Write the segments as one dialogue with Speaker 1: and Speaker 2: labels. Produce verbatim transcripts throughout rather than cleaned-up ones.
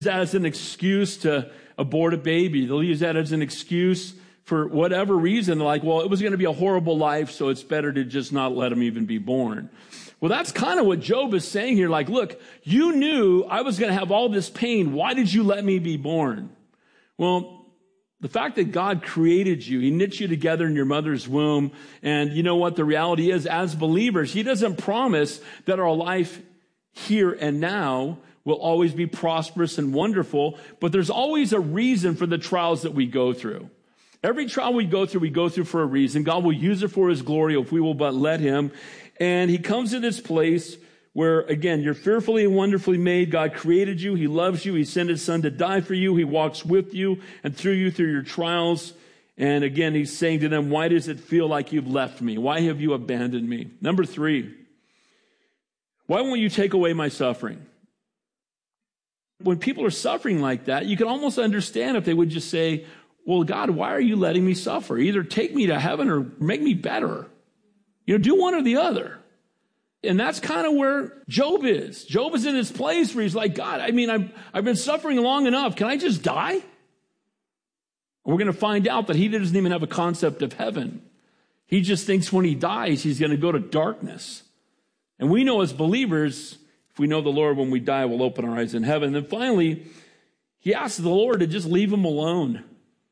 Speaker 1: that as an excuse to abort a baby. They'll use that as an excuse for whatever reason. Like, well, it was going to be a horrible life, so it's better to just not let him even be born. Well, that's kind of what Job is saying here. Like, look, you knew I was going to have all this pain. Why did you let me be born? Well, the fact that God created you, he knit you together in your mother's womb. And you know what? The reality is, as believers, he doesn't promise that our life here and now will always be prosperous and wonderful, but there's always a reason for the trials that we go through. Every trial we go through, we go through for a reason. God will use it for his glory if we will but let him. And he comes to this place where, again, you're fearfully and wonderfully made. God created you. He loves you. He sent his son to die for you. He walks with you and through you through your trials. And again, he's saying to them, why does it feel like you've left me? Why have you abandoned me? Number three, why won't you take away my suffering? When people are suffering like that, you can almost understand if they would just say, well, God, why are you letting me suffer? Either take me to heaven or make me better. You know, do one or the other. And that's kind of where Job is. Job is in this place where he's like, God, I mean, I've, I've been suffering long enough. Can I just die? We're going to find out that he doesn't even have a concept of heaven. He just thinks when he dies, he's going to go to darkness. And we know as believers, if we know the Lord, when we die, we'll open our eyes in heaven. And then finally, he asks the Lord to just leave him alone.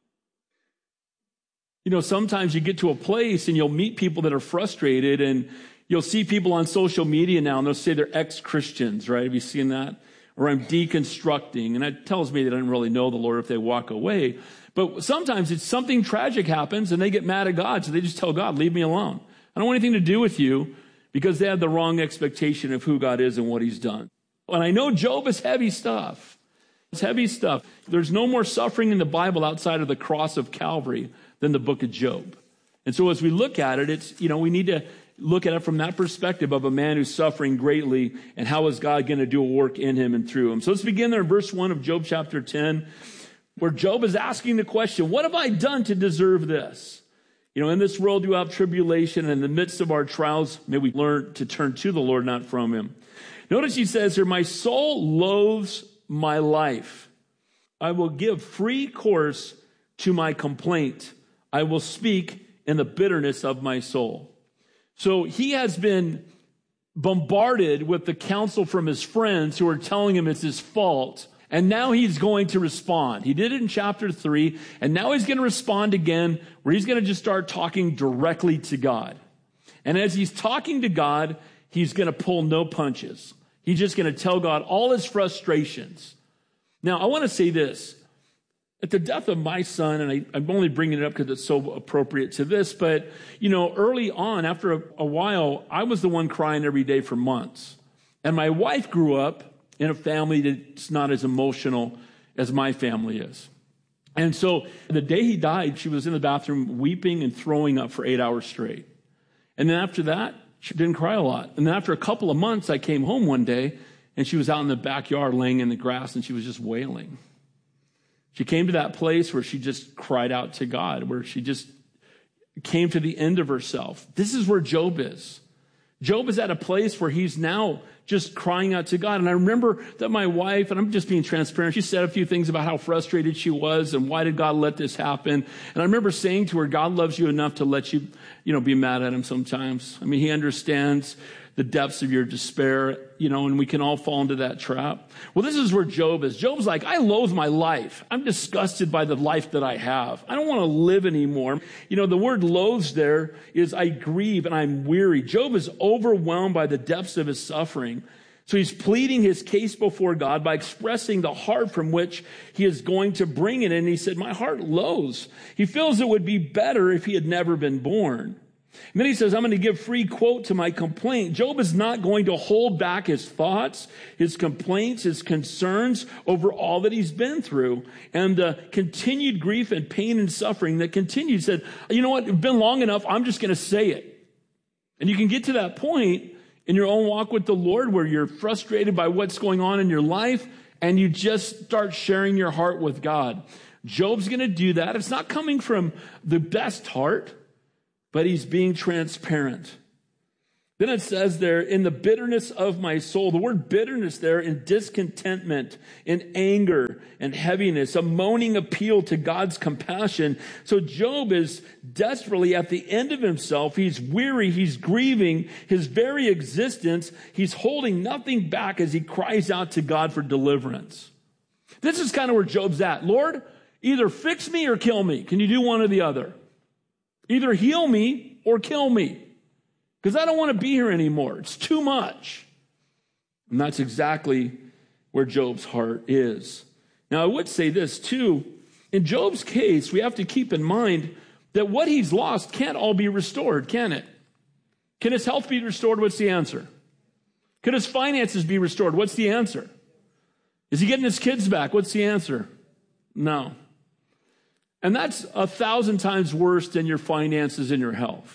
Speaker 1: You know, sometimes you get to a place and you'll meet people that are frustrated, and you'll see people on social media now and they'll say they're ex-Christians, right? Have you seen that? Or I'm deconstructing. And that tells me they don't really know the Lord if they walk away. But sometimes it's something tragic happens and they get mad at God. So they just tell God, leave me alone. I don't want anything to do with you, because they have the wrong expectation of who God is and what he's done. And I know Job is heavy stuff. It's heavy stuff. There's no more suffering in the Bible outside of the cross of Calvary than the book of Job. And so as we look at it, it's, you know, we need to look at it from that perspective of a man who's suffering greatly, and how is God going to do a work in him and through him. So let's begin there in verse one of Job chapter ten, where Job is asking the question, what have I done to deserve this? You know, in this world you have tribulation, and in the midst of our trials, may we learn to turn to the Lord, not from him. Notice he says here, my soul loathes my life. I will give free course to my complaint. I will speak in the bitterness of my soul. So he has been bombarded with the counsel from his friends who are telling him it's his fault. And now he's going to respond. He did it in chapter three, and now he's going to respond again, where he's going to just start talking directly to God. And as he's talking to God, he's going to pull no punches. He's just going to tell God all his frustrations. Now, I want to say this. At the death of my son, and I, I'm only bringing it up because it's so appropriate to this, but, you know, early on, after a, a while, I was the one crying every day for months. And my wife grew up in a family that's not as emotional as my family is. And so the day he died, she was in the bathroom weeping and throwing up for eight hours straight. And then after that, she didn't cry a lot. And then after a couple of months, I came home one day, and she was out in the backyard laying in the grass, and she was just wailing. She came to that place where she just cried out to God, where she just came to the end of herself. This is where Job is. Job is at a place where he's now just crying out to God. And I remember that my wife, and I'm just being transparent, she said a few things about how frustrated she was and why did God let this happen. And I remember saying to her, God loves you enough to let you, you know, be mad at him sometimes. I mean, he understands the depths of your despair, you know, and we can all fall into that trap. Well, this is where Job is. Job's like, I loathe my life. I'm disgusted by the life that I have. I don't want to live anymore. You know, the word loathes there is I grieve and I'm weary. Job is overwhelmed by the depths of his suffering. So he's pleading his case before God by expressing the heart from which he is going to bring it. And he said, my heart loathes. He feels it would be better if he had never been born. And then he says, I'm going to give free quote to my complaint. Job is not going to hold back his thoughts, his complaints, his concerns over all that he's been through, and the continued grief and pain and suffering that continues. He said, you know what? It's been long enough. I'm just going to say it. And you can get to that point in your own walk with the Lord where you're frustrated by what's going on in your life, and you just start sharing your heart with God. Job's going to do that. It's not coming from the best heart, but he's being transparent. Then it says there, in the bitterness of my soul, the word bitterness there in discontentment, in anger and heaviness, a moaning appeal to God's compassion. So Job is desperately at the end of himself. He's weary. He's grieving his very existence. He's holding nothing back as he cries out to God for deliverance. This is kind of where Job's at. Lord, either fix me or kill me. Can you do one or the other? Either heal me or kill me. Because I don't want to be here anymore. It's too much. And that's exactly where Job's heart is. Now, I would say this too. In Job's case, we have to keep in mind that what he's lost can't all be restored, can it? Can his health be restored? What's the answer? Can his finances be restored? What's the answer? Is he getting his kids back? What's the answer? No. And that's a thousand times worse than your finances and your health.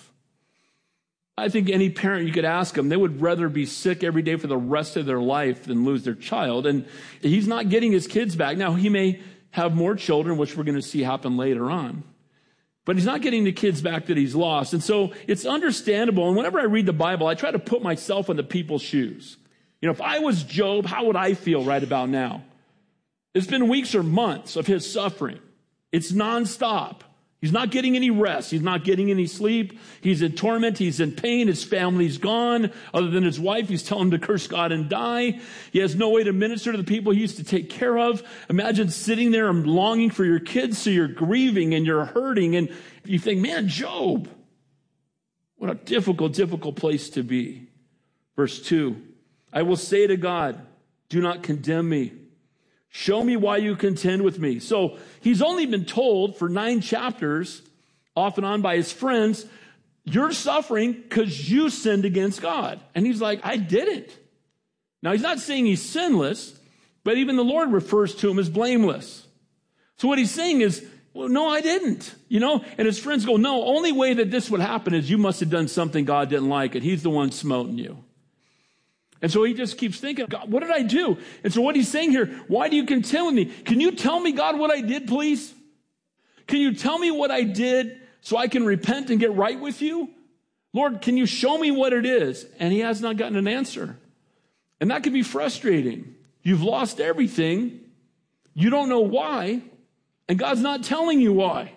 Speaker 1: I think any parent, you could ask them, they would rather be sick every day for the rest of their life than lose their child. And he's not getting his kids back. Now, he may have more children, which we're going to see happen later on. But he's not getting the kids back that he's lost. And so it's understandable. And whenever I read the Bible, I try to put myself in the people's shoes. You know, if I was Job, how would I feel right about now? It's been weeks or months of his suffering. It's nonstop. He's not getting any rest. He's not getting any sleep. He's in torment. He's in pain. His family's gone. Other than his wife, he's telling him to curse God and die. He has no way to minister to the people he used to take care of. Imagine sitting there and longing for your kids, so you're grieving and you're hurting. And you think, man, Job, what a difficult, difficult place to be. Verse two, I will say to God, do not condemn me. Show me why you contend with me. So he's only been told for nine chapters, off and on by his friends, you're suffering because you sinned against God. And he's like, I didn't. Now, he's not saying he's sinless, but even the Lord refers to him as blameless. So what he's saying is, well, no, I didn't. You know, and his friends go, no, only way that this would happen is you must have done something God didn't like, and he's the one smoting you. And so he just keeps thinking, God, what did I do? And so what he's saying here, why do you contend with me? Can you tell me, God, what I did, please? Can you tell me what I did so I can repent and get right with you? Lord, can you show me what it is? And he has not gotten an answer. And that can be frustrating. You've lost everything. You don't know why. And God's not telling you why.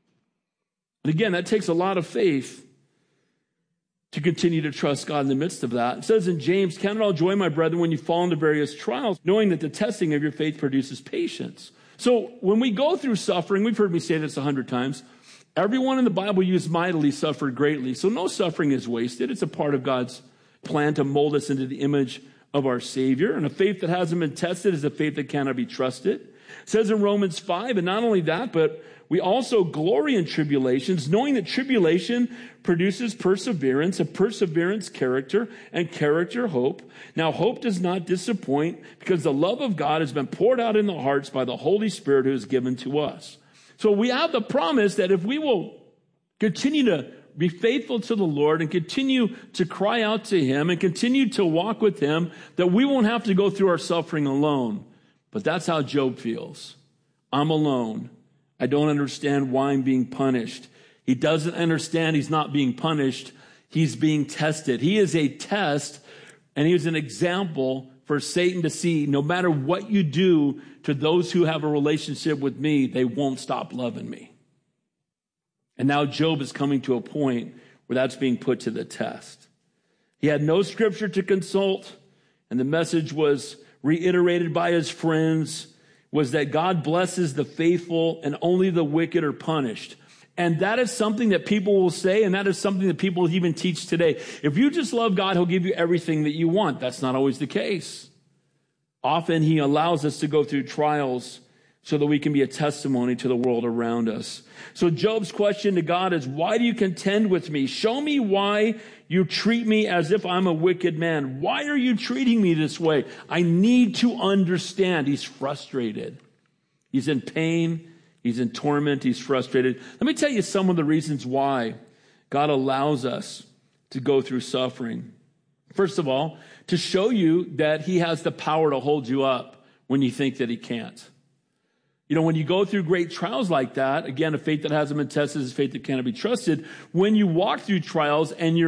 Speaker 1: And again, that takes a lot of faith to continue to trust God in the midst of that. It says in James, count it all joy, my brethren, when you fall into various trials, knowing that the testing of your faith produces patience. So when we go through suffering, we've heard me say this a hundred times, everyone in the Bible used mightily, suffered greatly. So no suffering is wasted. It's a part of God's plan to mold us into the image of our Savior. And a faith that hasn't been tested is a faith that cannot be trusted. It says in Romans five, and not only that, but we also glory in tribulations, knowing that tribulation produces perseverance, and perseverance character, and character hope. Now hope does not disappoint, because the love of God has been poured out in the hearts by the Holy Spirit who is given to us. So we have the promise that if we will continue to be faithful to the Lord and continue to cry out to him and continue to walk with him, that we won't have to go through our suffering alone. But that's how Job feels. I'm alone. I don't understand why I'm being punished. He doesn't understand he's not being punished. He's being tested. He is a test, and he is an example for Satan to see no matter what you do to those who have a relationship with me, they won't stop loving me. And now Job is coming to a point where that's being put to the test. He had no scripture to consult, and the message was reiterated by his friends, was that God blesses the faithful and only the wicked are punished. And that is something that people will say, and that is something that people even teach today. If you just love God, he'll give you everything that you want. That's not always the case. Often he allows us to go through trials so that we can be a testimony to the world around us. So Job's question to God is, why do you contend with me? Show me why you treat me as if I'm a wicked man. Why are you treating me this way? I need to understand. He's frustrated. He's in pain. He's in torment. He's frustrated. Let me tell you some of the reasons why God allows us to go through suffering. First of all, to show you that he has the power to hold you up when you think that he can't. You know, when you go through great trials like that, again, a faith that hasn't been tested is a faith that cannot be trusted. When you walk through trials and you're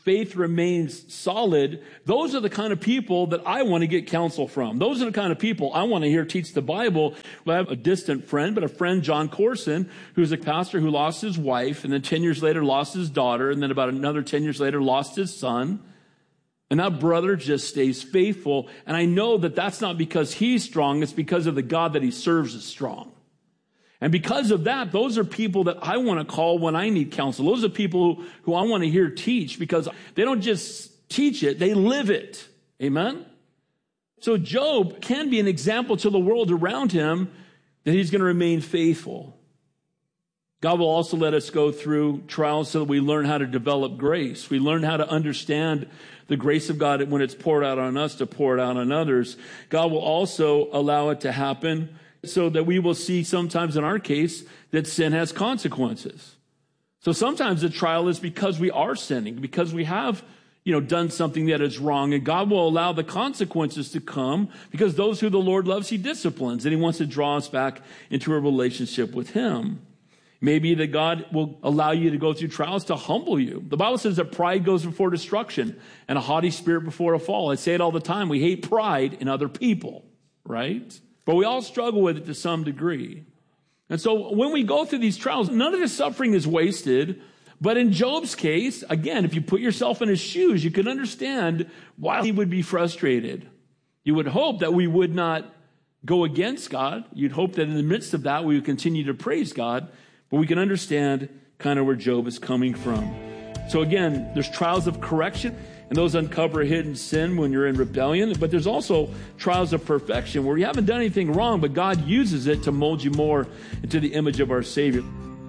Speaker 1: faith remains solid, those are the kind of people that I want to get counsel from. Those are the kind of people I want to hear teach the Bible. I have a distant friend, but a friend, John Corson, who's a pastor who lost his wife, and then ten years later lost his daughter, and then about another ten years later lost his son. And that brother just stays faithful. And I know that that's not because he's strong, it's because of the God that he serves is strong. And because of that, those are people that I want to call when I need counsel. Those are people who, who I want to hear teach, because they don't just teach it, they live it. Amen? So Job can be an example to the world around him that he's going to remain faithful. God will also let us go through trials so that we learn how to develop grace. We learn how to understand the grace of God when it's poured out on us to pour it out on others. God will also allow it to happen so that we will see sometimes in our case that sin has consequences. So sometimes the trial is because we are sinning, because we have, you know, done something that is wrong, and God will allow the consequences to come because those who the Lord loves, he disciplines, and he wants to draw us back into a relationship with him. Maybe that God will allow you to go through trials to humble you. The Bible says that pride goes before destruction and a haughty spirit before a fall. I say it all the time. We hate pride in other people, right? But we all struggle with it to some degree. And so when we go through these trials, none of the suffering is wasted. But in Job's case, again, if you put yourself in his shoes, you can understand why he would be frustrated. You would hope that we would not go against God. You'd hope that in the midst of that, we would continue to praise God. But we can understand kind of where Job is coming from. So again, there's trials of correction, and those uncover a hidden sin when you're in rebellion. But there's also trials of perfection where you haven't done anything wrong, but God uses it to mold you more into the image of our Savior.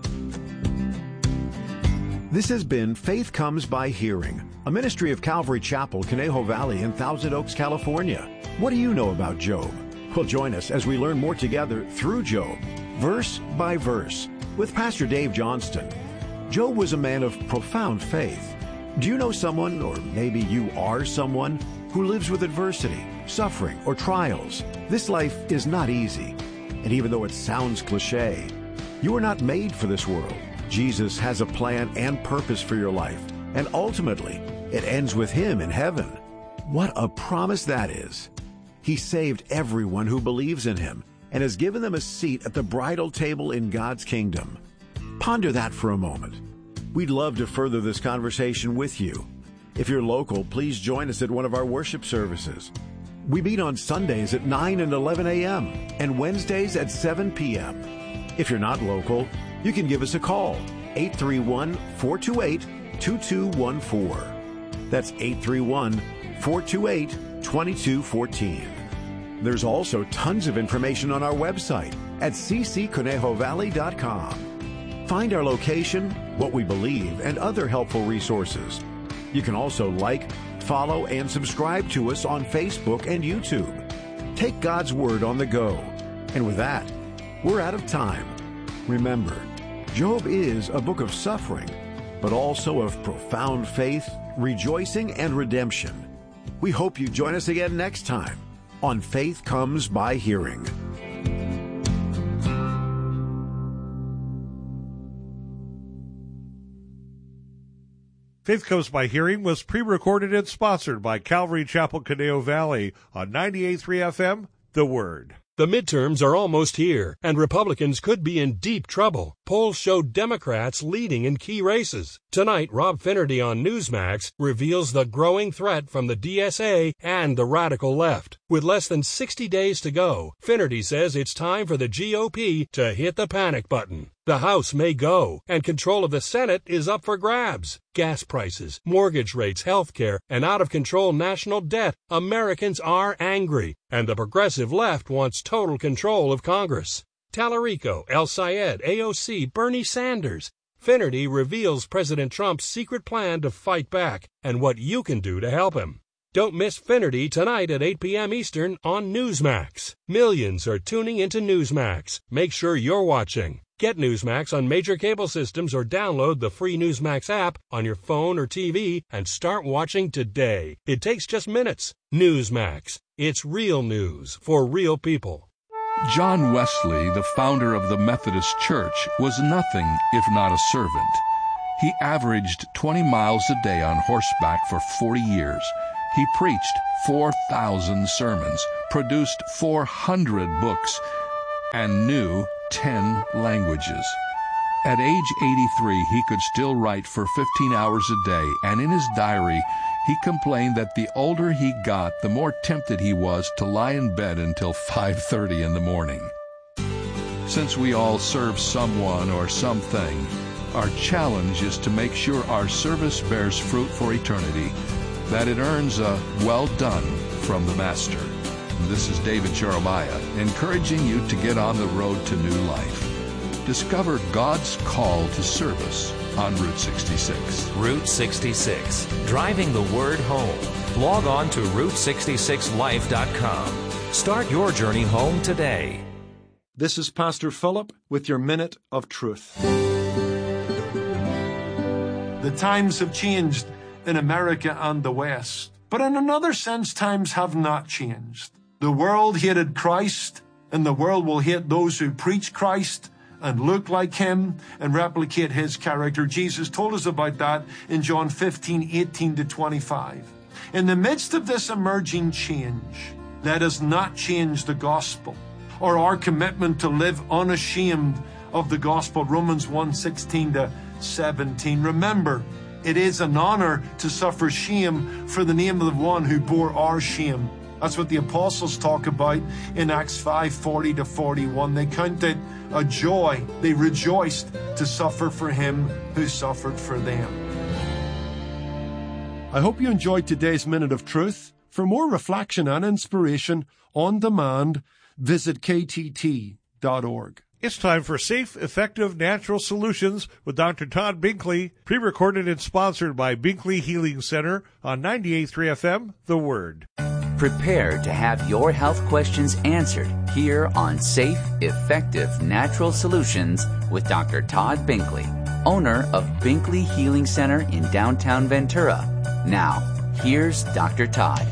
Speaker 2: This has been Faith Comes by Hearing, a ministry of Calvary Chapel, Conejo Valley in Thousand Oaks, California. What do you know about Job? Well, join us as we learn more together through Job, verse by verse, with Pastor Dave Johnston. Job was a man of profound faith. Do you know someone, or maybe you are someone, who lives with adversity, suffering, or trials? This life is not easy. And even though it sounds cliche, you are not made for this world. Jesus has a plan and purpose for your life, and ultimately, it ends with Him in heaven. What a promise that is. He saved everyone who believes in Him and has given them a seat at the bridal table in God's kingdom. Ponder that for a moment. We'd love to further this conversation with you. If you're local, please join us at one of our worship services. We meet on Sundays at nine and eleven a.m. and Wednesdays at seven p.m. If you're not local, you can give us a call, eight three one, four two eight, two two one four. That's eight three one, four two eight, two two one four. There's also tons of information on our website at c c conejo valley dot com. Find our location, what we believe, and other helpful resources. You can also like, follow, and subscribe to us on Facebook and YouTube. Take God's Word on the go. And with that, we're out of time. Remember, Job is a book of suffering, but also of profound faith, rejoicing, and redemption. We hope you join us again next time on Faith Comes by Hearing.
Speaker 3: Faith Comes by Hearing was pre-recorded and sponsored by Calvary Chapel, Conejo Valley on ninety-eight point three F M, The Word.
Speaker 4: The midterms are almost here, and Republicans could be in deep trouble. Polls show Democrats leading in key races. Tonight, Rob Finnerty on Newsmax reveals the growing threat from the D S A and the radical left. With less than sixty days to go, Finnerty says it's time for the G O P to hit the panic button. The House may go, and control of the Senate is up for grabs. Gas prices, mortgage rates, health care, and out-of-control national debt. Americans are angry, and the progressive left wants total control of Congress. Tallarico, El Sayed, A O C, Bernie Sanders. Finnerty reveals President Trump's secret plan to fight back and what you can do to help him. Don't miss Finnerty tonight at eight p.m. Eastern on Newsmax. Millions are tuning into Newsmax. Make sure you're watching. Get Newsmax on major cable systems or download the free Newsmax app on your phone or T V and start watching today. It takes just minutes. Newsmax. It's real news for real people.
Speaker 5: John Wesley, the founder of the Methodist Church, was nothing if not a servant. He averaged twenty miles a day on horseback for forty years. He preached four thousand sermons, produced four hundred books, and knew ten languages. At age eighty-three, he could still write for fifteen hours a day, and in his diary, he complained that the older he got, the more tempted he was to lie in bed until five thirty in the morning. Since we all serve someone or something, our challenge is to make sure our service bears fruit for eternity, that it earns a well done from the Master. This is David Jeremiah, encouraging you to get on the road to new life. Discover God's call to service on Route sixty-six.
Speaker 6: Route sixty-six, driving the word home. Log on to route sixty-six life dot com. Start your journey home today.
Speaker 7: This is Pastor Philip with your Minute of Truth.
Speaker 8: The times have changed in America and the West, but in another sense, times have not changed. The world hated Christ, and the world will hate those who preach Christ and look like him and replicate his character. Jesus told us about that in John fifteen, eighteen to twenty-five. In the midst of this emerging change, let us not change the gospel or our commitment to live unashamed of the gospel. Romans one, sixteen to seventeen. Remember, it is an honor to suffer shame for the name of the one who bore our shame. That's what the apostles talk about in Acts five, forty to forty-one. They counted a joy. They rejoiced to suffer for him who suffered for them.
Speaker 7: I hope you enjoyed today's Minute of Truth. For more reflection and inspiration on demand, visit k t t dot org.
Speaker 3: It's time for Safe, Effective Natural Solutions with Doctor Todd Binkley, pre-recorded and sponsored by Binkley Healing Center on ninety-eight point three F M, The Word.
Speaker 9: Prepare to have your health questions answered here on Safe, Effective Natural Solutions with Doctor Todd Binkley, owner of Binkley Healing Center in downtown Ventura. Now, here's Doctor Todd.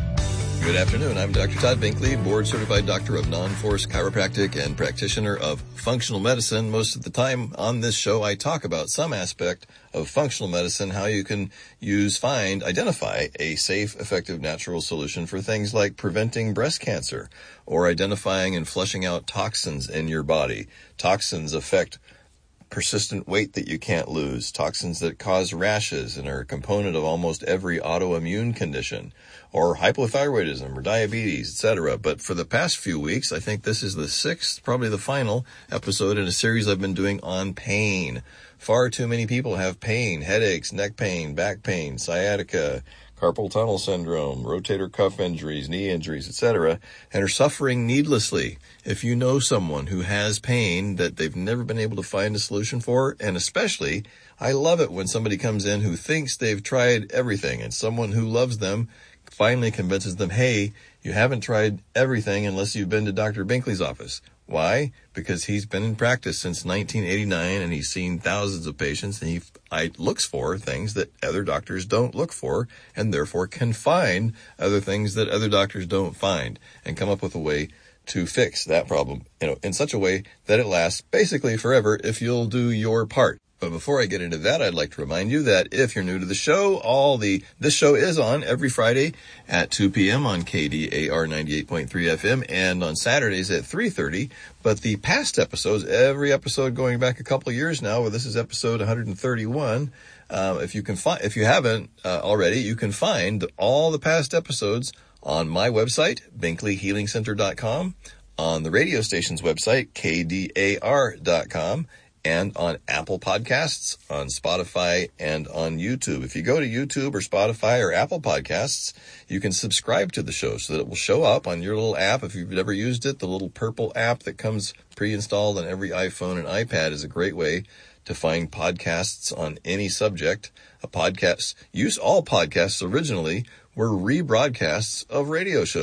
Speaker 10: Good afternoon. I'm Doctor Todd Binkley, board-certified doctor of non-force chiropractic and practitioner of functional medicine. Most of the time on this show, I talk about some aspect of functional medicine, how you can use, find, identify a safe, effective, natural solution for things like preventing breast cancer or identifying and flushing out toxins in your body. Toxins affect persistent weight that you can't lose, toxins that cause rashes and are a component of almost every autoimmune condition, or hypothyroidism or diabetes, et cetera. But for the past few weeks, I think this is the sixth, probably the final episode in a series I've been doing on pain. Far too many people have pain, headaches, neck pain, back pain, sciatica, carpal tunnel syndrome, rotator cuff injuries, knee injuries, et cetera, and are suffering needlessly. If you know someone who has pain that they've never been able to find a solution for, and especially, I love it when somebody comes in who thinks they've tried everything, and someone who loves them finally convinces them, hey, you haven't tried everything unless you've been to Doctor Binkley's office. Why? Because he's been in practice since nineteen eighty-nine, and he's seen thousands of patients, and he I, looks for things that other doctors don't look for, and therefore can find other things that other doctors don't find, and come up with a way to fix that problem, you know, in such a way that it lasts basically forever if you'll do your part. But before I get into that, I'd like to remind you that if you're new to the show, all the this show is on every Friday at two p.m. on K D A R ninety-eight point three F M and on Saturdays at three thirty. But the past episodes, every episode going back a couple of years now, well, this is episode one thirty-one. Uh, if you can find, if you haven't uh, already, you can find all the past episodes on my website, binkley healing center dot com, on the radio station's website, K D A R dot com, and on Apple Podcasts, on Spotify, and on YouTube. If you go to YouTube or Spotify or Apple Podcasts, you can subscribe to the show so that it will show up on your little app. If you've never used it, the little purple app that comes pre-installed on every iPhone and iPad is a great way to find podcasts on any subject. A podcast, use all podcasts originally were rebroadcasts of radio shows.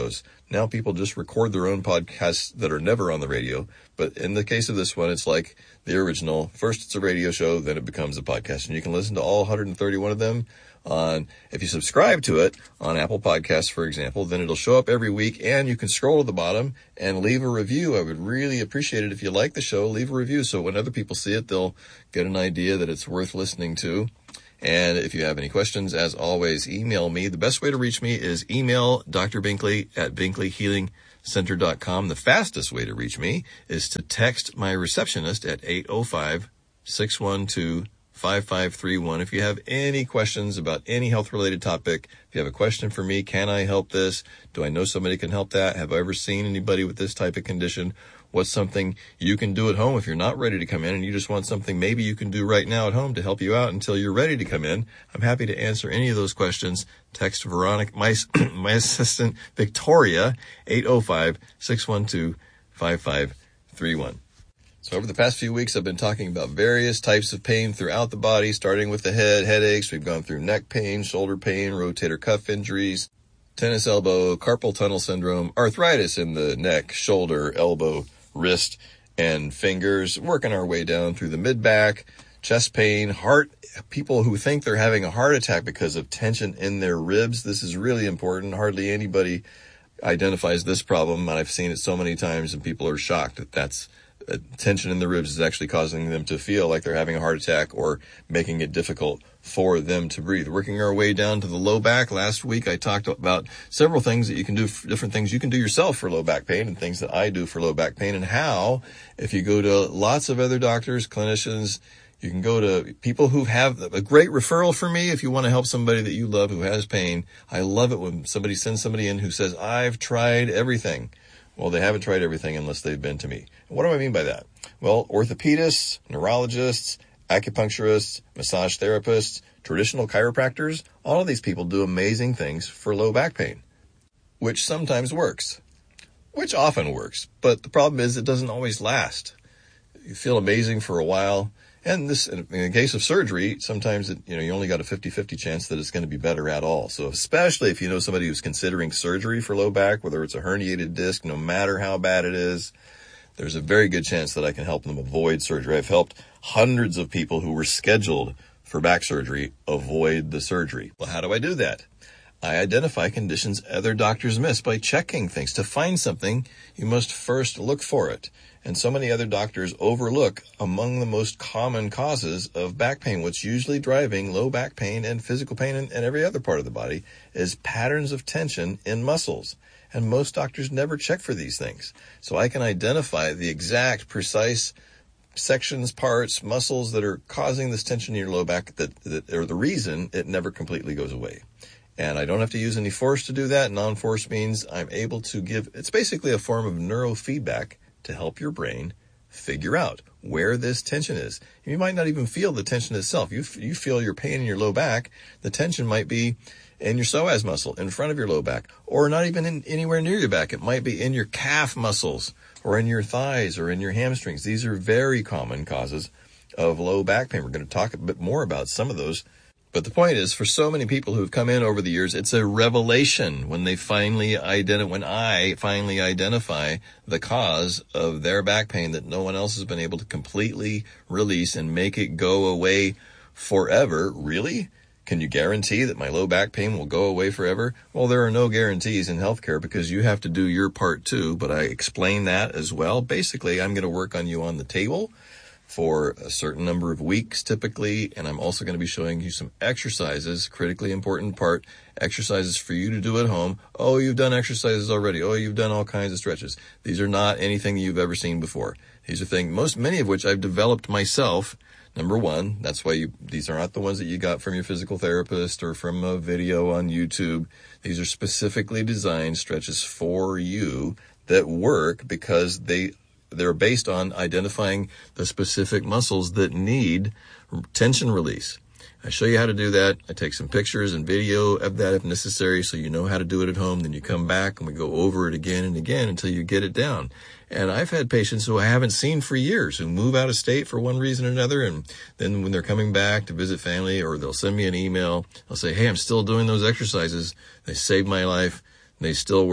Speaker 10: Now people just record their own podcasts that are never on the radio. But in the case of this one, it's like the original. First it's a radio show, then it becomes a podcast. And you can listen to all one hundred thirty-one of them on, if you subscribe to it on Apple Podcasts, for example, then it'll show up every week, and you can scroll to the bottom and leave a review. I would really appreciate it if you like the show, leave a review. So when other people see it, they'll get an idea that it's worth listening to. And if you have any questions, as always, email me. The best way to reach me is email Doctor Binkley at binkley healing center dot com. The fastest way to reach me is to text my receptionist at eight oh five, six one two, five five three one. If you have any questions about any health-related topic, if you have a question for me, can I help this? Do I know somebody can help that? Have I ever seen anybody with this type of condition? What's something you can do at home if you're not ready to come in and you just want something maybe you can do right now at home to help you out until you're ready to come in? I'm happy to answer any of those questions. Text Veronica, my, my assistant, Victoria, eight oh five, six one two, five five three one. So over the past few weeks, I've been talking about various types of pain throughout the body, starting with the head, headaches. We've gone through neck pain, shoulder pain, rotator cuff injuries, tennis elbow, carpal tunnel syndrome, arthritis in the neck, shoulder, elbow, wrist, and fingers, working our way down through the mid-back, chest pain, heart, people who think they're having a heart attack because of tension in their ribs. This is really important. Hardly anybody identifies this problem, and I've seen it so many times, and people are shocked that that's uh, tension in the ribs is actually causing them to feel like they're having a heart attack or making it difficult for them to breathe. Working our way down to the low back. Last week I talked about several things that you can do, different things you can do yourself for low back pain and things that I do for low back pain, and how, if you go to lots of other doctors, clinicians, you can go to people who have a great referral for me if you want to help somebody that you love who has pain. I love it when somebody sends somebody in who says, I've tried everything. Well, they haven't tried everything unless they've been to me. What do I mean by that? Well, orthopedists, neurologists, acupuncturists, massage therapists, traditional chiropractors, all of these people do amazing things for low back pain, which sometimes works, which often works. But the problem is it doesn't always last. You feel amazing for a while. And this, in the case of surgery, sometimes it, you know, you only got a fifty-fifty chance that it's going to be better at all. So especially if you know somebody who's considering surgery for low back, whether it's a herniated disc, no matter how bad it is, there's a very good chance that I can help them avoid surgery. I've helped hundreds of people who were scheduled for back surgery avoid the surgery. Well, how do I do that? I identify conditions other doctors miss by checking things. To find something, you must first look for it. And so many other doctors overlook among the most common causes of back pain. What's usually driving low back pain and physical pain and, and every other part of the body is patterns of tension in muscles. And most doctors never check for these things. So I can identify the exact, precise sections, parts, muscles that are causing this tension in your low back that, that are the reason it never completely goes away. And I don't have to use any force to do that. Non-force means I'm able to give, it's basically a form of neurofeedback to help your brain figure out where this tension is. You might not even feel the tension itself. You, you feel your pain in your low back. The tension might be in your psoas muscle in front of your low back, or not even in anywhere near your back. It might be in your calf muscles or in your thighs or in your hamstrings. These are very common causes of low back pain. We're going to talk a bit more about some of those. But the point is, for so many people who've come in over the years, it's a revelation when they finally identi- when I finally identify the cause of their back pain that no one else has been able to completely release and make it go away forever. Really? Can you guarantee that my low back pain will go away forever? Well, there are no guarantees in healthcare because you have to do your part too, but I explain that as well. Basically, I'm going to work on you on the table for a certain number of weeks typically, and I'm also going to be showing you some exercises, critically important part, exercises for you to do at home. Oh, you've done exercises already. Oh, you've done all kinds of stretches. These are not anything you've ever seen before. These are things, most, many of which I've developed myself. Number one, that's why you, these are not the ones that you got from your physical therapist or from a video on YouTube. These are specifically designed stretches for you that work because they They're based on identifying the specific muscles that need tension release. I show you how to do that. I take some pictures and video of that if necessary so you know how to do it at home. Then you come back and we go over it again and again until you get it down. And I've had patients who I haven't seen for years who move out of state for one reason or another. And then when they're coming back to visit family, or they'll send me an email, they'll say, hey, I'm still doing those exercises. They saved my life and they still work.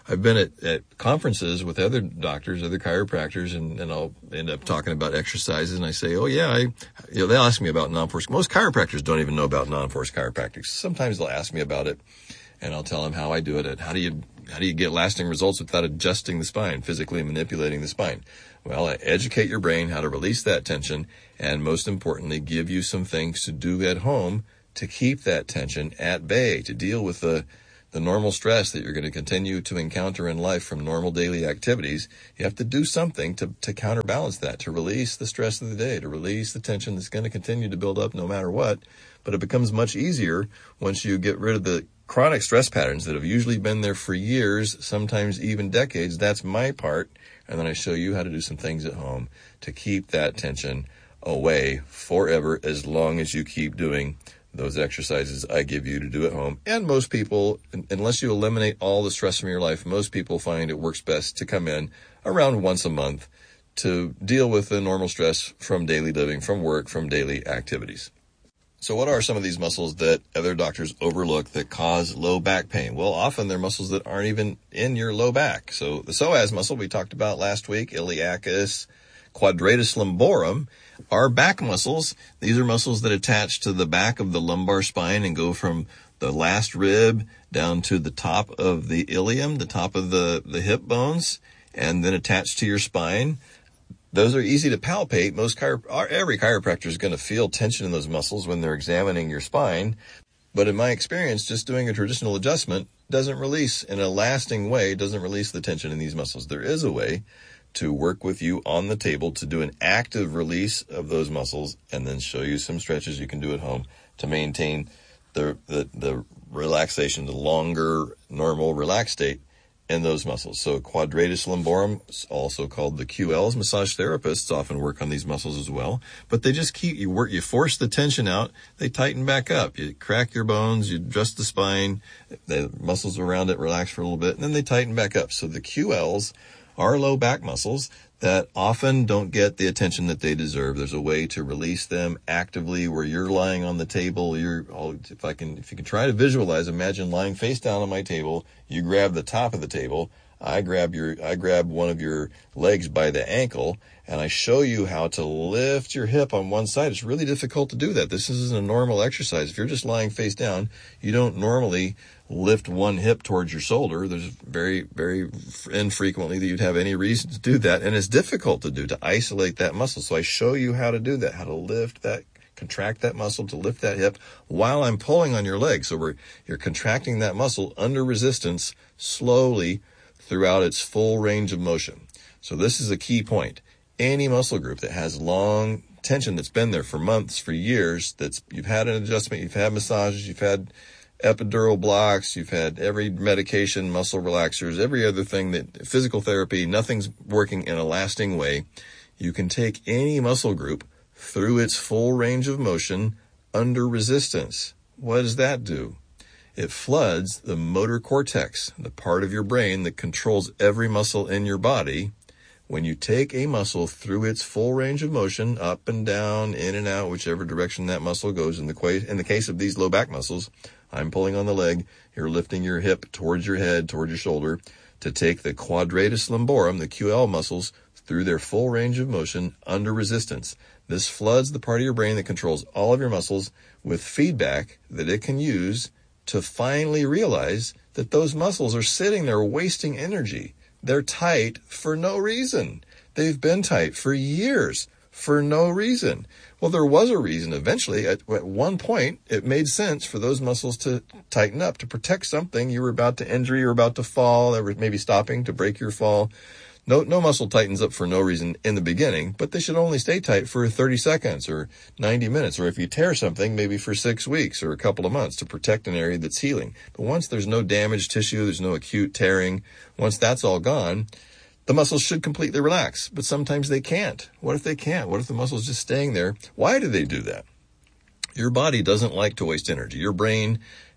Speaker 10: I've been at, at conferences with other doctors, other chiropractors, and, and I'll end up talking about exercises, and I say, oh yeah, I, you know, they'll ask me about non-force. Most chiropractors don't even know about non-force chiropractic. Sometimes they'll ask me about it, and I'll tell them how I do it, and how do you, how do you get lasting results without adjusting the spine, physically manipulating the spine? Well, I educate your brain how to release that tension, and most importantly, give you some things to do at home to keep that tension at bay, to deal with the the normal stress that you're going to continue to encounter in life from normal daily activities. You have to do something to, to counterbalance that, to release the stress of the day, to release the tension that's going to continue to build up no matter what. But it becomes much easier once you get rid of the chronic stress patterns that have usually been there for years, sometimes even decades. That's my part. And then I show you how to do some things at home to keep that tension away forever, as long as you keep doing those exercises I give you to do at home. And most people, unless you eliminate all the stress from your life, most people find it works best to come in around once a month to deal with the normal stress from daily living, from work, from daily activities. So what are some of these muscles that other doctors overlook that cause low back pain? Well, often they're muscles that aren't even in your low back. So the psoas muscle we talked about last week, iliacus, quadratus lumborum, are back muscles. These are muscles that attach to the back of the lumbar spine and go from the last rib down to the top of the ilium, the top of the, the hip bones, and then attach to your spine. Those are easy to palpate. Most chiro- every chiropractor is going to feel tension in those muscles when they're examining your spine. But in my experience, just doing a traditional adjustment doesn't release in a lasting way, doesn't release the tension in these muscles. There is a way to work with you on the table to do an active release of those muscles, and then show you some stretches you can do at home to maintain the the, the relaxation, the longer normal relaxed state in those muscles. So quadratus lumborum, also called the Q Ls, massage therapists often work on these muscles as well, but they just keep, you work, you force the tension out, they tighten back up. You crack your bones, you adjust the spine, the muscles around it relax for a little bit, and then they tighten back up. So the Q Ls are low back muscles that often don't get the attention that they deserve. There's a way to release them actively where you're lying on the table. You're, oh, if I can, if you can try to visualize, imagine lying face down on my table. You grab the top of the table. I grab your, I grab one of your legs by the ankle, and I show you how to lift your hip on one side. It's really difficult to do that. This isn't a normal exercise. If you're just lying face down, you don't normally lift one hip towards your shoulder. There's very, very infrequently that you'd have any reason to do that. And it's difficult to do, to isolate that muscle. So I show you how to do that, how to lift that, contract that muscle, to lift that hip while I'm pulling on your leg. So we're, you're contracting that muscle under resistance slowly throughout its full range of motion. So this is a key point. Any muscle group that has long tension that's been there for months, for years, that's, you've had an adjustment, you've had massages, you've had epidural blocks, you've had every medication, muscle relaxers, every other thing, that physical therapy, nothing's working in a lasting way. You can take any muscle group through its full range of motion under resistance. What does that do? It floods the motor cortex, the part of your brain that controls every muscle in your body. When you take a muscle through its full range of motion, up and down, in and out, whichever direction that muscle goes, in the, in the case of these low back muscles, I'm pulling on the leg, you're lifting your hip towards your head, towards your shoulder, to take the quadratus lumborum, the Q L muscles, through their full range of motion under resistance. This floods the part of your brain that controls all of your muscles with feedback that it can use to finally realize that those muscles are sitting there wasting energy. They're tight for no reason. They've been tight for years for no reason. Well, there was a reason. Eventually, at, at one point, it made sense for those muscles to tighten up, to protect something. You were about to injure, you were about to fall, they were maybe stopping to break your fall. No, no muscle tightens up for no reason in the beginning, but they should only stay tight for thirty seconds or ninety minutes, or if you tear something, maybe for six weeks or a couple of months to protect an area that's healing. But once there's no damaged tissue, there's no acute tearing, once that's all gone, the muscles should completely relax, but sometimes they can't. What if they can't? What if the muscle's just staying there? Why do they do that? Your body doesn't like to waste energy. Your brain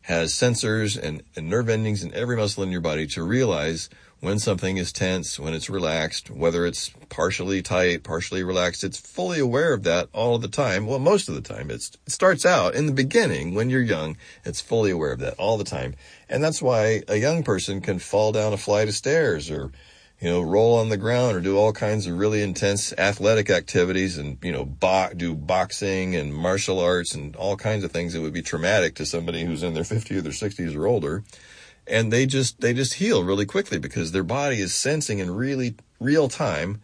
Speaker 10: has sensors and, and nerve endings in every muscle in your body to realize when something is tense, when it's relaxed, whether it's partially tight, partially relaxed. It's fully aware of that all the time. Well, most of the time. It's, it starts out in the beginning when you're young. It's fully aware of that all the time. And that's why a young person can fall down a flight of stairs or, you know, roll on the ground or do all kinds of really intense athletic activities and, you know, bo- do boxing and martial arts and all kinds of things that would be traumatic to somebody who's in their fifties or their sixties or older. And they just, they just heal really quickly because their body is sensing in really real time,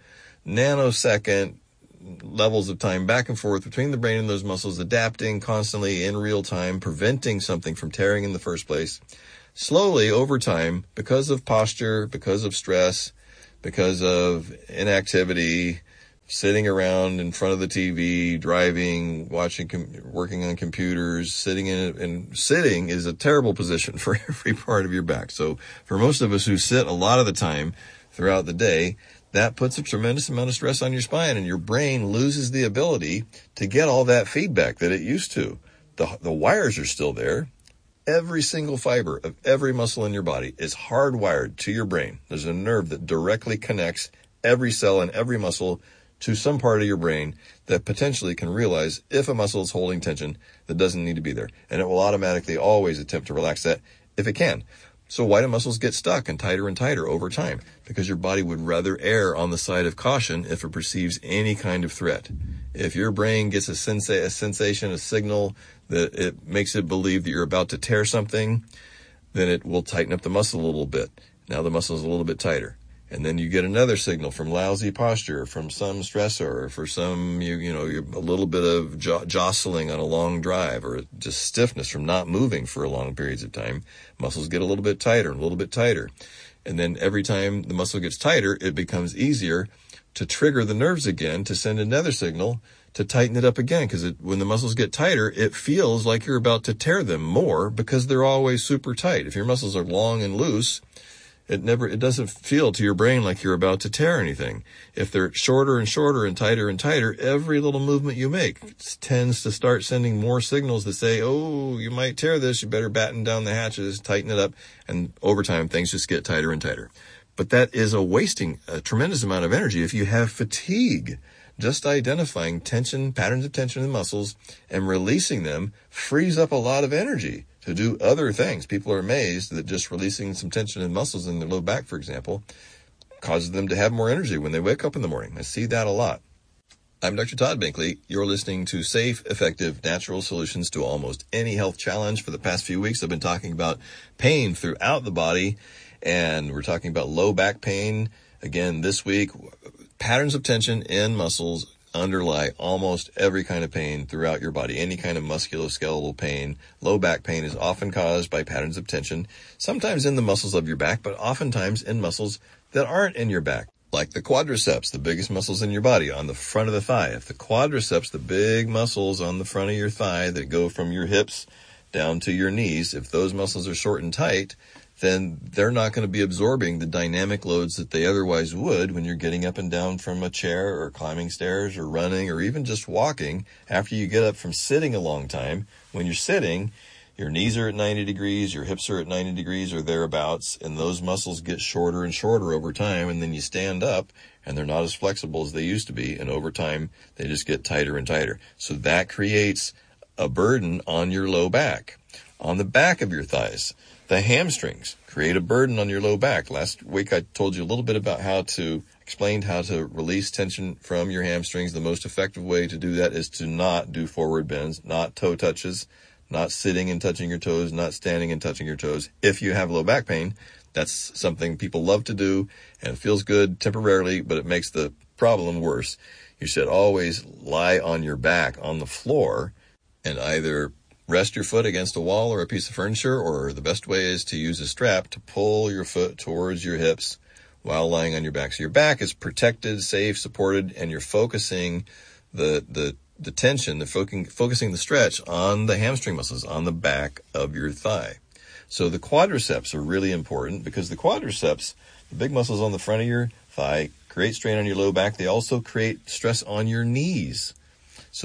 Speaker 10: nanosecond levels of time back and forth between the brain and those muscles, adapting constantly in real time, preventing something from tearing in the first place. Slowly over time, because of posture, because of stress, because of inactivity, sitting around in front of the T V, driving, watching, com- working on computers, sitting in it, and sitting is a terrible position for every part of your back. So for most of us who sit a lot of the time throughout the day, that puts a tremendous amount of stress on your spine, and your brain loses the ability to get all that feedback that it used to. The, the wires are still there. Every single fiber of every muscle in your body is hardwired to your brain. There's a nerve that directly connects every cell and every muscle to some part of your brain that potentially can realize if a muscle is holding tension that doesn't need to be there. And it will automatically always attempt to relax that if it can. So why do muscles get stuck and tighter and tighter over time? Because your body would rather err on the side of caution if it perceives any kind of threat. If your brain gets a, sensa- a sensation, a signal that it makes it believe that you're about to tear something, then it will tighten up the muscle a little bit. Now the muscle is a little bit tighter. And then you get another signal from lousy posture, from some stressor, or for some, you, you know, a little bit of jo- jostling on a long drive, or just stiffness from not moving for long periods of time. Muscles get a little bit tighter, a little bit tighter. And then every time the muscle gets tighter, it becomes easier to trigger the nerves again to send another signal to tighten it up again. Because when the muscles get tighter, it feels like you're about to tear them more because they're always super tight. If your muscles are long and loose, It never, it doesn't feel to your brain like you're about to tear anything. If they're shorter and shorter and tighter and tighter, every little movement you make tends to start sending more signals that say, oh, you might tear this. You better batten down the hatches, tighten it up. And over time, things just get tighter and tighter. But that is a wasting a tremendous amount of energy if you have fatigue. Just identifying tension, patterns of tension in the muscles and releasing them frees up a lot of energy to do other things. People are amazed that just releasing some tension in muscles in their low back, for example, causes them to have more energy when they wake up in the morning. I see that a lot. I'm Doctor Todd Binkley. You're listening to Safe, Effective, Natural Solutions to Almost Any Health Challenge. For the past few weeks, I've been talking about pain throughout the body, and we're talking about low back pain. Again, this week, patterns of tension in muscles underlie almost every kind of pain throughout your body. Any kind of musculoskeletal pain. Low back pain is often caused by patterns of tension, sometimes in the muscles of your back, but oftentimes in muscles that aren't in your back, like the quadriceps, the biggest muscles in your body, on the front of the thigh. If the quadriceps, the big muscles on the front of your thigh that go from your hips down to your knees, if those muscles are short and tight, then they're not going to be absorbing the dynamic loads that they otherwise would when you're getting up and down from a chair or climbing stairs or running or even just walking after you get up from sitting a long time. When you're sitting, your knees are at ninety degrees, your hips are at ninety degrees or thereabouts, and those muscles get shorter and shorter over time, and then you stand up and they're not as flexible as they used to be, and over time they just get tighter and tighter. So that creates a burden on your low back. On the back of your thighs, the hamstrings create a burden on your low back. Last week I told you a little bit about how to, explained how to release tension from your hamstrings. The most effective way to do that is to not do forward bends, not toe touches, not sitting and touching your toes, not standing and touching your toes. If you have low back pain, that's something people love to do, and it feels good temporarily, but it makes the problem worse. You should always lie on your back on the floor and either rest your foot against a wall or a piece of furniture, or the best way is to use a strap to pull your foot towards your hips while lying on your back. So your back is protected, safe, supported, and you're focusing the the, the tension, the focusing, focusing the stretch on the hamstring muscles on the back of your thigh. So the quadriceps are really important because the quadriceps, the big muscles on the front of your thigh, create strain on your low back. They also create stress on your knees. So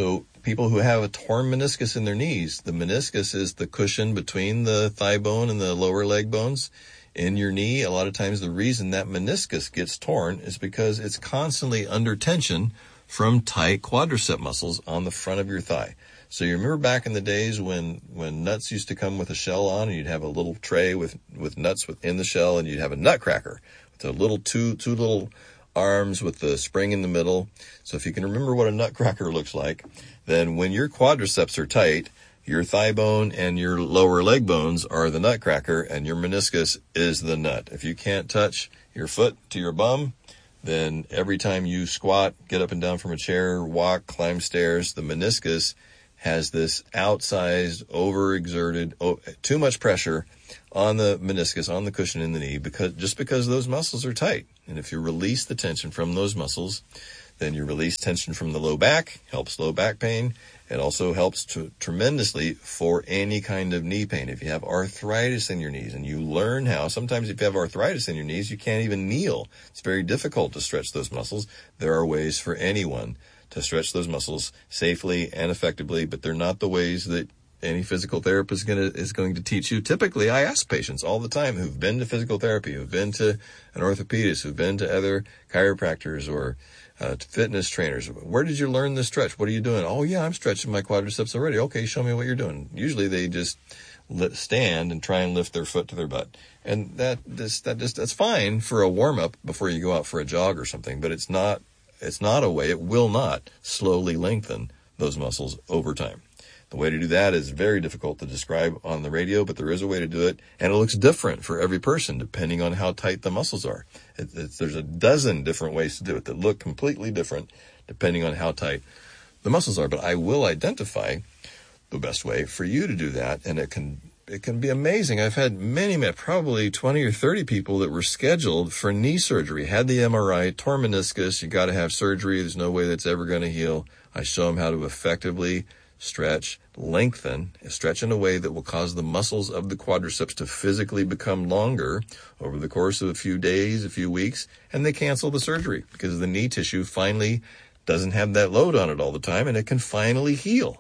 Speaker 10: people who have a torn meniscus in their knees. The meniscus is the cushion between the thigh bone and the lower leg bones in your knee. A lot of times the reason that meniscus gets torn is because it's constantly under tension from tight quadricep muscles on the front of your thigh. So you remember back in the days when, when nuts used to come with a shell on, and you'd have a little tray with, with nuts within the shell, and you'd have a nutcracker with a little two, two little arms with the spring in the middle. So if you can remember what a nutcracker looks like, then when your quadriceps are tight, your thigh bone and your lower leg bones are the nutcracker, and your meniscus is the nut. If you can't touch your foot to your bum, then every time you squat, get up and down from a chair, walk, climb stairs, the meniscus has this outsized, overexerted, oh, too much pressure on the meniscus, on the cushion in the knee, because just because those muscles are tight. And if you release the tension from those muscles, then you release tension from the low back, helps low back pain. It also helps to, tremendously for any kind of knee pain. If you have arthritis in your knees and you learn how, sometimes if you have arthritis in your knees, you can't even kneel. It's very difficult to stretch those muscles. There are ways for anyone to stretch those muscles safely and effectively, but they're not the ways that any physical therapist is going to, is going to teach you. Typically, I ask patients all the time who've been to physical therapy, who've been to an orthopedist, who've been to other chiropractors or uh, fitness trainers, where did you learn this stretch? What are you doing? Oh, yeah, I'm stretching my quadriceps already. Okay, show me what you're doing. Usually they just stand and try and lift their foot to their butt. And that, this, that just, that's fine for a warm up before you go out for a jog or something, but it's not, it's not a way, it will not slowly lengthen those muscles over time. The way to do that is very difficult to describe on the radio, but there is a way to do it, and it looks different for every person depending on how tight the muscles are. It, it's, there's a dozen different ways to do it that look completely different depending on how tight the muscles are. But I will identify the best way for you to do that, and it can it can be amazing. I've had many, probably twenty or thirty people that were scheduled for knee surgery, had the M R I, torn meniscus, you got to have surgery, there's no way that's ever going to heal. I show them how to effectively stretch, lengthen, stretch in a way that will cause the muscles of the quadriceps to physically become longer over the course of a few days, a few weeks, and they cancel the surgery because the knee tissue finally doesn't have that load on it all the time, and it can finally heal.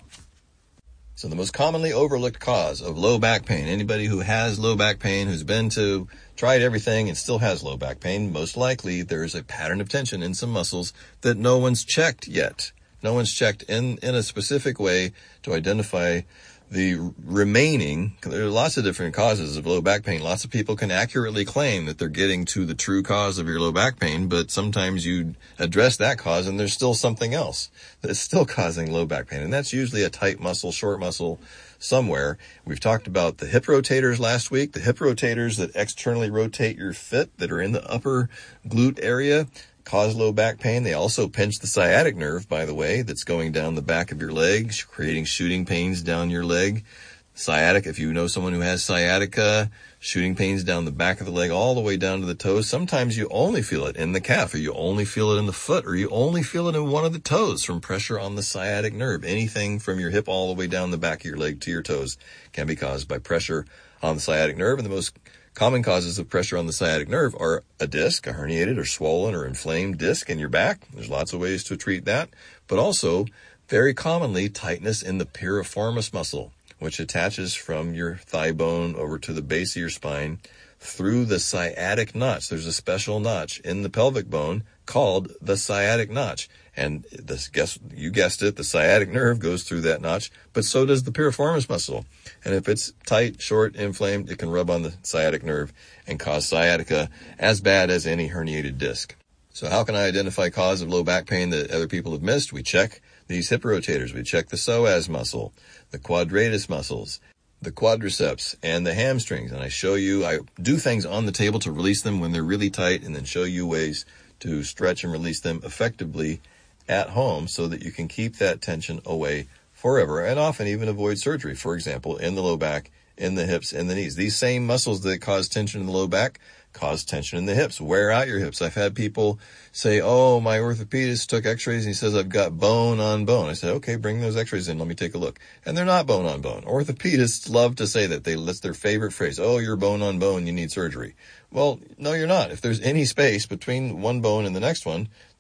Speaker 10: So the most commonly overlooked cause of low back pain, anybody who has low back pain, who's been to, tried everything and still has low back pain, most likely there is a pattern of tension in some muscles that no one's checked yet. No one's checked in, in a specific way to identify the remaining. There are lots of different causes of low back pain. Lots of people can accurately claim that they're getting to the true cause of your low back pain, but sometimes you address that cause and there's still something else that's still causing low back pain. And that's usually a tight muscle, short muscle somewhere. We've talked about the hip rotators last week, the hip rotators that externally rotate your foot that are in the upper glute area cause low back pain. They also pinch the sciatic nerve, by the way, that's going down the back of your leg, creating shooting pains down your leg. Sciatic, if you know someone who has sciatica, shooting pains down the back of the leg all the way down to the toes. Sometimes you only feel it in the calf, or you only feel it in the foot, or you only feel it in one of the toes from pressure on the sciatic nerve. Anything from your hip all the way down the back of your leg to your toes can be caused by pressure on the sciatic nerve. And the most common causes of pressure on the sciatic nerve are a disc, a herniated or swollen or inflamed disc in your back. There's lots of ways to treat that, but also very commonly tightness in the piriformis muscle, which attaches from your thigh bone over to the base of your spine through the sciatic notch. There's a special notch in the pelvic bone called the sciatic notch. And this, guess, you guessed it, the sciatic nerve goes through that notch, but so does the piriformis muscle. And if it's tight, short, inflamed, it can rub on the sciatic nerve and cause sciatica as bad as any herniated disc. So how can I identify cause of low back pain that other people have missed? We check these hip rotators. We check the psoas muscle, the quadratus muscles, the quadriceps, and the hamstrings. And I show you, I do things on the table to release them when they're really tight, and then show you ways to stretch and release them effectively at home so that you can keep that tension away forever and often even avoid surgery. For example, in the low back, in the hips, in the knees. These same muscles that cause tension in the low back cause tension in the hips. Wear out your hips. I've had people say, oh, my orthopedist took x-rays and he says I've got bone on bone. I said, okay, bring those x-rays in. Let me take a look. And they're not bone on bone. Orthopedists love to say that. They, that's their favorite phrase. Oh, you're bone on bone. You need surgery. Well, no, you're not. If there's any space between one bone and the next one,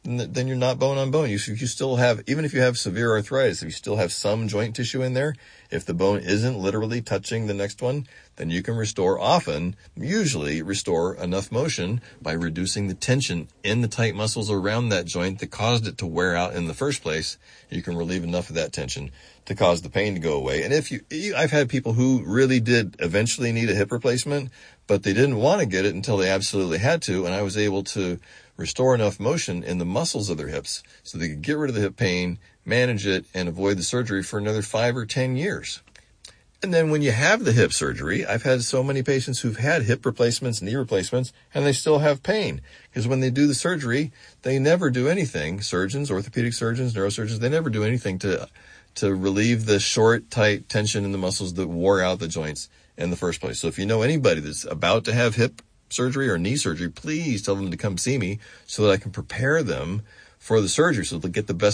Speaker 10: then you're not bone on bone. You, you still have, even if you have severe arthritis, if you still have some joint tissue in there, if the bone isn't literally touching the next one, then you can restore often, usually restore enough motion by reducing the tension in the tight muscles around that joint that caused it to wear out in the first place. You can relieve enough of that tension to cause the pain to go away. And if you, you I've had people who really did eventually need a hip replacement, but they didn't want to get it until they absolutely had to, and I was able to restore enough motion in the muscles of their hips so they could get rid of the hip pain, manage it, and avoid the surgery for another five or ten years. And then when you have the hip surgery, I've had so many patients who've had hip replacements, knee replacements, and they still have pain. Because when they do the surgery, they never do anything. Surgeons, orthopedic surgeons, neurosurgeons, they never do anything to to relieve the short, tight tension in the muscles that wore out the joints in the first place. So if you know anybody that's about to have hip surgery or knee surgery, please tell them to come see me so that I can prepare them for the surgery so they'll get the best